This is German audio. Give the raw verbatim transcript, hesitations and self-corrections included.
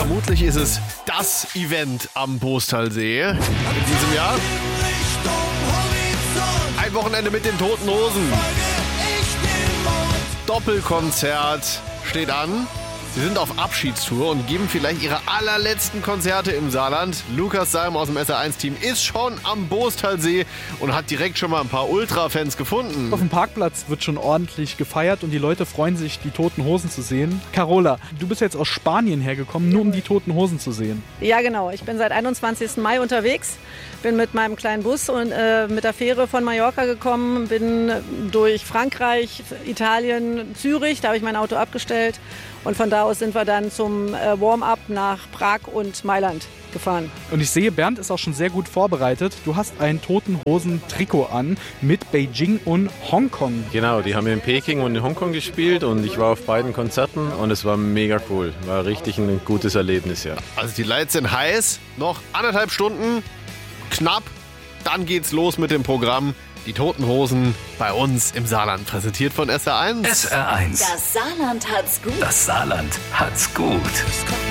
Vermutlich ist es das Event am Bostalsee in diesem Jahr. Ein Wochenende mit den Toten Hosen. Doppelkonzert steht an. Sie sind auf Abschiedstour und geben vielleicht ihre allerletzten Konzerte im Saarland. Lukas Salm aus dem S R eins Team ist schon am Bostalsee und hat direkt schon mal ein paar Ultra-Fans gefunden. Auf dem Parkplatz wird schon ordentlich gefeiert und die Leute freuen sich, die Toten Hosen zu sehen. Carola, du bist jetzt aus Spanien hergekommen, nur um die Toten Hosen zu sehen. Ja, genau. Ich bin seit einundzwanzigsten Mai unterwegs. Bin mit meinem kleinen Bus und äh, mit der Fähre von Mallorca gekommen. Bin durch Frankreich, Italien, Zürich. Da habe ich mein Auto abgestellt. Und von da aus sind wir dann zum äh, Warm-up nach Prag und Mailand gefahren. Und ich sehe, Bernd ist auch schon sehr gut vorbereitet. Du hast ein Toten Hosen-Trikot an mit Beijing und Hongkong. Genau, die haben in Peking und in Hongkong gespielt und ich war auf beiden Konzerten und es war mega cool. War richtig ein gutes Erlebnis, ja. Also die Lights sind heiß, noch anderthalb Stunden, knapp, dann geht's los mit dem Programm. Die Toten Hosen bei uns im Saarland, präsentiert von S R eins. S R eins. Das Saarland hat's gut. Das Saarland hat's gut.